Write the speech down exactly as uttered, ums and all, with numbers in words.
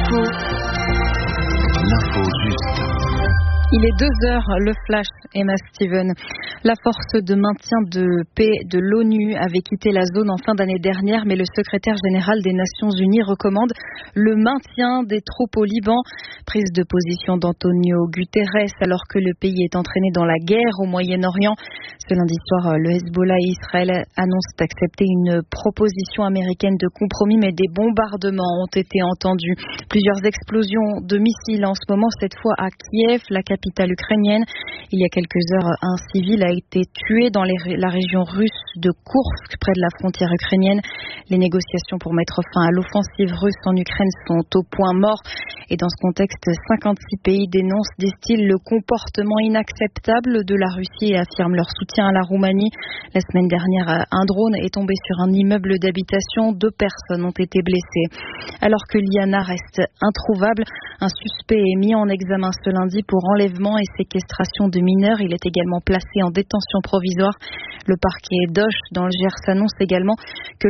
L'info, l'info juste. Il est deux heures, le flash, Emma Steven. La force de maintien de paix de l'ONU avait quitté la zone en fin d'année dernière, mais le secrétaire général des Nations Unies recommande le maintien des troupes au Liban. Prise de position d'Antonio Guterres alors que le pays est entraîné dans la guerre au Moyen-Orient. Ce lundi soir, le Hezbollah et Israël annoncent accepter une proposition américaine de compromis, mais des bombardements ont été entendus. Plusieurs explosions de missiles en ce moment, cette fois à Kiev, la capitale ukrainienne. Il y a quelques heures, un civil a été tué dans les, la région russe de Koursk, près de la frontière ukrainienne. Les négociations pour mettre fin à l'offensive russe en Ukraine sont au point mort. Et dans ce contexte, cinquante-six pays dénoncent, disent-ils, le comportement inacceptable de la Russie et affirment leur soutien à la Roumanie. La semaine dernière, un drone est tombé sur un immeuble d'habitation. Deux personnes ont été blessées. Alors que Liana reste introuvable, un suspect est mis en examen ce lundi pour enlèvement et séquestration de mineurs. Il est également placé en détention provisoire. Le parquet d'Auch dans le Gers annonce également que